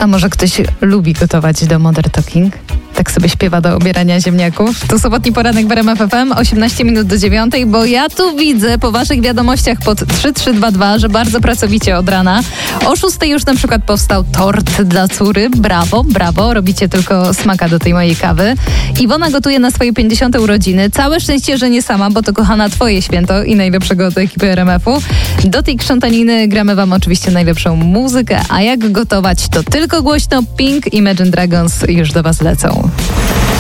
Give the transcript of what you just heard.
A może ktoś lubi gotować do Modern Talking? Tak sobie śpiewa do obierania ziemniaków. To sobotni poranek w RMF FM, 18 minut do 9, bo ja tu widzę po waszych wiadomościach pod 3322, że bardzo pracowicie od rana. O 6 już na przykład powstał tort dla córy. Brawo, brawo, robicie tylko smaka do tej mojej kawy. Iwona gotuje na swoje 50. urodziny. Całe szczęście, że nie sama, bo to kochana twoje święto i najlepszego od ekipy RMF-u. Do tej krzątaniny gramy wam oczywiście najlepszą muzykę, a jak gotować to tylko głośno. Pink, Imagine Dragons już do was lecą.